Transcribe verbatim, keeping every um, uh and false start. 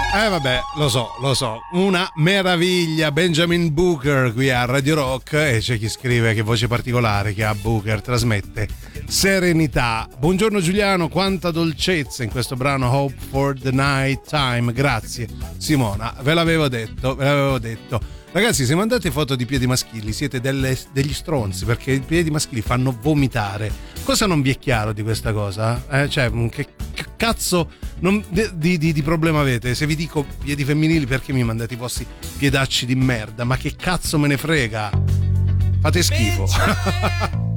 Eh vabbè, lo so, lo so, una meraviglia. Benjamin Booker qui a Radio Rock, e c'è chi scrive che voce particolare che ha Booker, trasmette serenità. Buongiorno Giuliano, quanta dolcezza in questo brano Hope for the Night Time. Grazie Simona, ve l'avevo detto, ve l'avevo detto. Ragazzi, se mandate foto di piedi maschili siete delle, degli stronzi, perché i piedi maschili fanno vomitare. Cosa non vi è chiaro di questa cosa? Eh? Cioè, che, che cazzo non, di, di, di problema avete? Se vi dico piedi femminili, perché mi mandate i vostri piedacci di merda? Ma che cazzo me ne frega? Fate schifo.